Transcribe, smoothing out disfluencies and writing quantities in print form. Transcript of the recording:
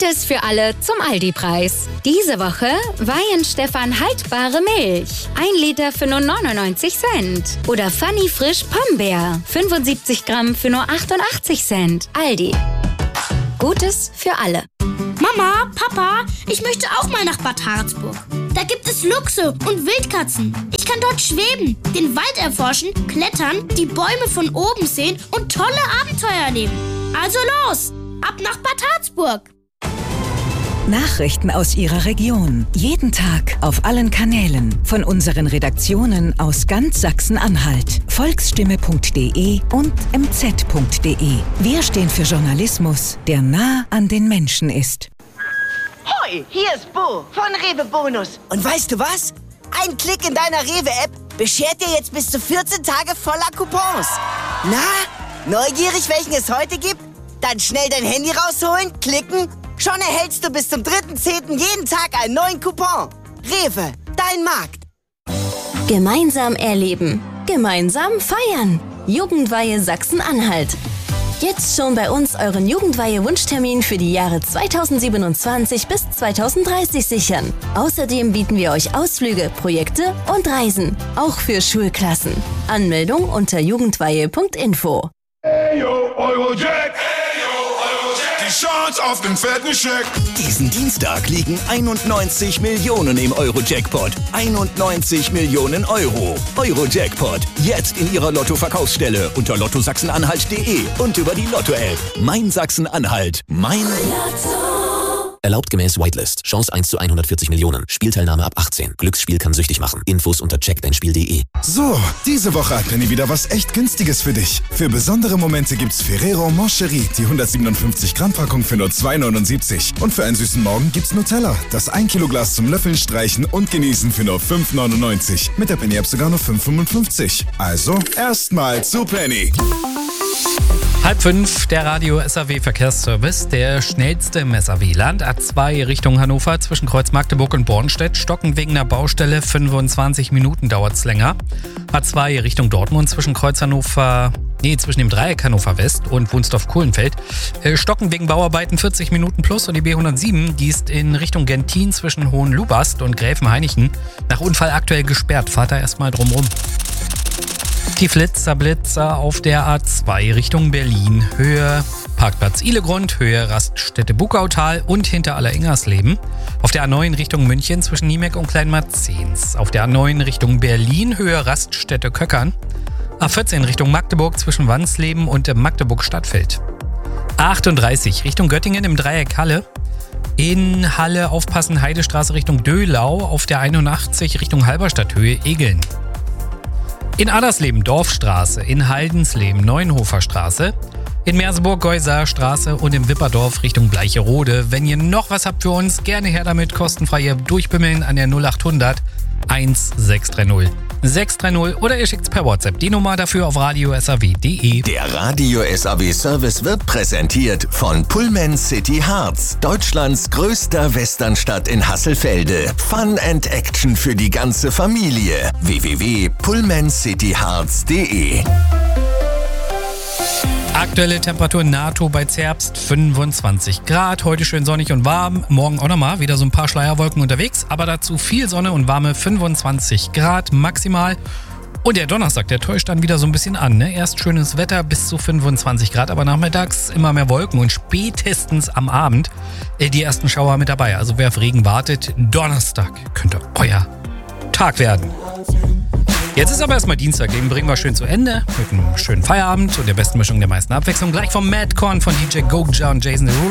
Gutes für alle zum Aldi-Preis. Diese Woche Weihenstephan haltbare Milch. 1 Liter für nur 99 Cent. Oder Funny Frisch Pombeer. 75 Gramm für nur 88 Cent. Aldi. Gutes für alle. Mama, Papa, ich möchte auch mal nach Bad Harzburg. Da gibt es Luchse und Wildkatzen. Ich kann dort schweben, den Wald erforschen, klettern, die Bäume von oben sehen und tolle Abenteuer erleben. Also los, ab nach Bad Harzburg. Nachrichten aus Ihrer Region. Jeden Tag auf allen Kanälen. Von unseren Redaktionen aus ganz Sachsen-Anhalt. Volksstimme.de und mz.de. Wir stehen für Journalismus, der nah an den Menschen ist. Hoi, hier ist Bo von Rewe Bonus. Und weißt du was? Ein Klick in deiner Rewe-App beschert dir jetzt bis zu 14 Tage voller Coupons. Na, neugierig, welchen es heute gibt? Dann schnell dein Handy rausholen, klicken. Schon erhältst du bis zum 3.10. jeden Tag einen neuen Coupon. Rewe, dein Markt. Gemeinsam erleben. Gemeinsam feiern. Jugendweihe Sachsen-Anhalt. Jetzt schon bei uns euren Jugendweihe-Wunschtermin für die Jahre 2027 bis 2030 sichern. Außerdem bieten wir euch Ausflüge, Projekte und Reisen. Auch für Schulklassen. Anmeldung unter jugendweihe.info. Hey yo, Eurojack! Die Chance auf den fetten Scheck. Diesen Dienstag liegen 91 Millionen im Euro-Jackpot. 91 Millionen Euro. Euro-Jackpot. Jetzt in Ihrer Lotto-Verkaufsstelle unter lottosachsenanhalt.de und über die Lotto-App. Mein Sachsen-Anhalt. Mein Lotto. Erlaubt gemäß Whitelist. Chance 1 zu 140 Millionen. Spielteilnahme ab 18. Glücksspiel kann süchtig machen. Infos unter checkdeinspiel.de. So, diese Woche hat Penny wieder was echt Günstiges für dich. Für besondere Momente gibt's Ferrero Moncherie, die 157 Gramm Packung für nur 2,79. Und für einen süßen Morgen gibt's Nutella, das 1 Kilo Glas zum Löffeln, Streichen und Genießen für nur 5,99. Mit der Penny-App sogar nur 5,55. Also, erstmal zu Penny. 4:30, der Radio-SAW-Verkehrsservice, der schnellste im SAW-Land. A2 Richtung Hannover zwischen Kreuz Magdeburg und Bornstedt. Stocken wegen einer Baustelle, 25 Minuten dauert's länger. A2 Richtung Dortmund zwischen zwischen dem Dreieck Hannover West und Wunsdorf-Kohlenfeld. Stocken wegen Bauarbeiten 40 Minuten plus und die B107, die ist in Richtung Gentin zwischen Hohenlubast und Gräfenhainichen. Nach Unfall aktuell gesperrt. Fahrt da erstmal drumrum. Die Blitzer auf der A2 Richtung Berlin. Höhe Parkplatz Ihlegrund, Höhe Raststätte Buckautal und hinter Alleringersleben. Auf der A9 Richtung München zwischen Niemeck und Kleinmarzens. Auf der A9 Richtung Berlin, Höhe Raststätte Köckern. A14 Richtung Magdeburg zwischen Wansleben und Magdeburg-Stadtfeld. A38 Richtung Göttingen im Dreieck Halle. In Halle aufpassen, Heidestraße Richtung Döhlau. Auf der 81 Richtung Halberstadthöhe Egeln. In Adersleben Dorfstraße, in Haldensleben Neuenhofer Straße, in Merseburg Geuser Straße und im Wipperdorf Richtung Bleicherode. Wenn ihr noch was habt für uns, gerne her damit, kostenfrei hier durchbimmeln an der 0800 1630 630 oder ihr schickt's per WhatsApp. Die Nummer dafür auf radiosaw.de. Der Radio-SAW-Service wird präsentiert von Pullman City Harz, Deutschlands größter Westernstadt in Hasselfelde. Fun and Action für die ganze Familie. www.pullmancityharz.de. Aktuelle Temperatur NATO bei Zerbst 25 Grad. Heute schön sonnig und warm. Morgen auch nochmal wieder so ein paar Schleierwolken unterwegs. Aber dazu viel Sonne und warme 25 Grad maximal. Und der Donnerstag, der täuscht dann wieder so ein bisschen an. Ne? Erst schönes Wetter bis zu 25 Grad, aber nachmittags immer mehr Wolken. Und spätestens am Abend die ersten Schauer mit dabei. Also wer auf Regen wartet, Donnerstag könnte euer Tag werden. Jetzt ist aber erstmal Dienstag, den bringen wir schön zu Ende mit einem schönen Feierabend und der besten Mischung der meisten Abwechslung. Gleich vom Madcon von DJ Goja und Jason Derulo.